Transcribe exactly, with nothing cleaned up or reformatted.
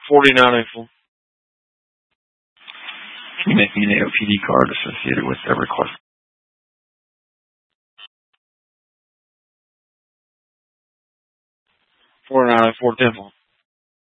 forty-nine April. Can you make me an A O P D card associated with that request? forty-nine Fort Temple.